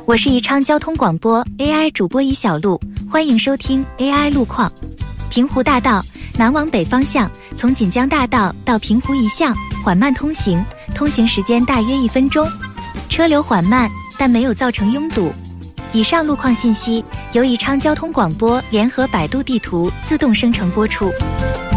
我是宜昌交通广播 AI 主播宜小璐，欢迎收听 AI 路况。平湖大道南往北方向，从锦江大道到平湖一巷缓慢通行，通行时间大约1分钟，车流缓慢，但没有造成拥堵。以上路况信息由宜昌交通广播联合百度地图自动生成播出。